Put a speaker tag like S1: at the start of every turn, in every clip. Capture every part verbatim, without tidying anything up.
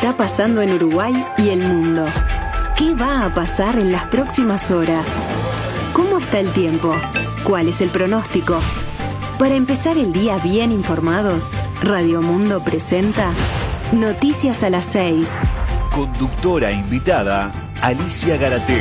S1: está pasando en Uruguay y el mundo? ¿Qué va a pasar en las próximas horas? ¿Cómo está el tiempo? ¿Cuál es el pronóstico? Para empezar el día bien informados, Radio Mundo presenta Noticias a las seis.
S2: Conductora invitada, Alicia Garategui.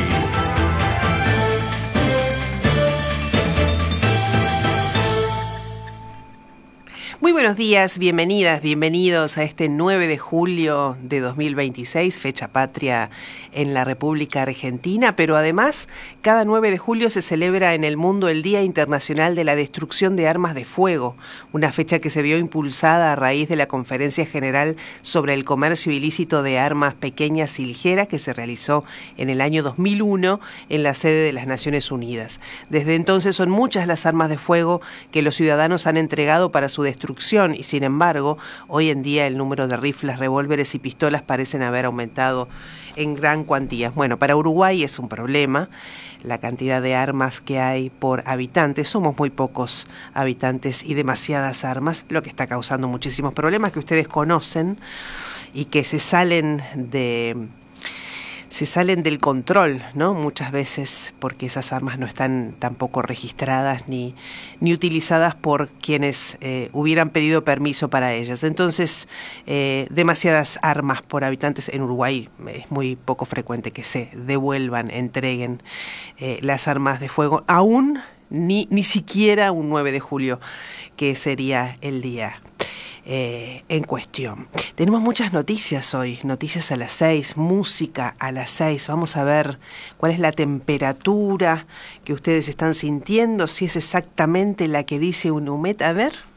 S3: Muy buenos días, bienvenidas, bienvenidos a este nueve de julio de dos mil veintiséis, fecha patria en la República Argentina, pero además cada nueve de julio se celebra en el mundo el Día Internacional de la Destrucción de Armas de Fuego, una fecha que se vio impulsada a raíz de la Conferencia General sobre el Comercio Ilícito de Armas Pequeñas y Ligeras que se realizó en el año dos mil uno en la sede de las Naciones Unidas. Desde entonces son muchas las armas de fuego que los ciudadanos han entregado para su destrucción y sin embargo, hoy en día el número de rifles, revólveres y pistolas parecen haber aumentado en gran cuantía. Bueno, para Uruguay es un problema la cantidad de armas que hay por habitante. Somos muy pocos habitantes y demasiadas armas, lo que está causando muchísimos problemas que ustedes conocen y que se salen de... se salen del control, ¿no? Muchas veces porque esas armas no están tampoco registradas ni, ni utilizadas por quienes eh, hubieran pedido permiso para ellas. Entonces, eh, demasiadas armas por habitantes en Uruguay. Es muy poco frecuente que se devuelvan, entreguen eh, las armas de fuego, aún ni, ni siquiera un nueve de julio, que sería el día Eh, en cuestión. Tenemos muchas noticias hoy, noticias a las seis, música a las seis. Vamos a ver cuál es la temperatura que ustedes están sintiendo, si es exactamente la que dice UNUMED. A ver.